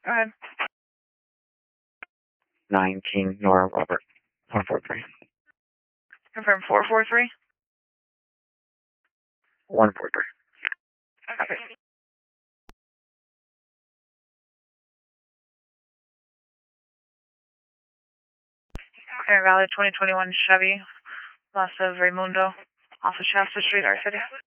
Go ahead. 19 Nora Robert. 143. Confirm 443. 143. Okay. Clear Valley 2021 Chevy, Los of Raimundo, off of Shasta Street, our city.